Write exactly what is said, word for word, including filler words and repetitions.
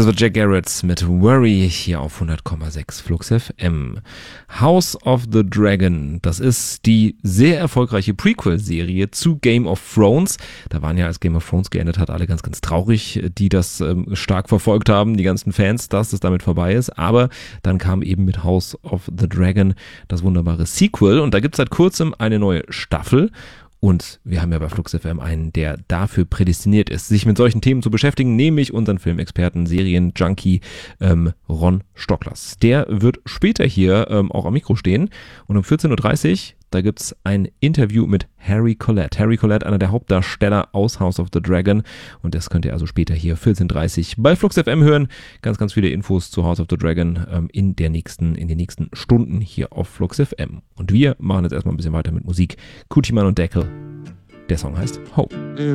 Das war Jack Garrett mit Worry hier auf hundert Komma sechs Flux F M. House of the Dragon, das ist die sehr erfolgreiche Prequel-Serie zu Game of Thrones. Da waren ja, als Game of Thrones geendet hat, alle ganz, ganz traurig, die das ähm, stark verfolgt haben, die ganzen Fans, dass es damit vorbei ist. Aber dann kam eben mit House of the Dragon das wunderbare Sequel und da gibt es seit kurzem eine neue Staffel. Und wir haben ja bei Flux F M einen, der dafür prädestiniert ist, sich mit solchen Themen zu beschäftigen, nämlich unseren Filmexperten, Serien-Junkie ähm, Ron Stocklers. Der wird später hier ähm, auch am Mikro stehen und um vierzehn Uhr dreißig, da gibt's ein Interview mit Harry Collette. Harry Collette, einer der Hauptdarsteller aus House of the Dragon und das könnt ihr also später hier vierzehn Uhr dreißig bei Flux F M hören. Ganz, ganz viele Infos zu House of the Dragon ähm, in der nächsten, in den nächsten Stunden hier auf Flux F M. Und wir machen jetzt erstmal ein bisschen weiter mit Musik. Kutiman und Deckel. Der Song heißt Hope.